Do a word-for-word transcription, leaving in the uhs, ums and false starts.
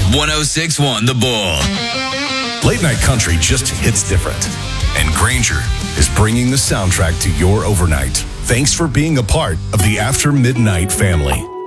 one oh six point one The Bull. Late night country just hits different. And Granger is bringing the soundtrack to your overnight. Thanks for being a part of the After Midnight family.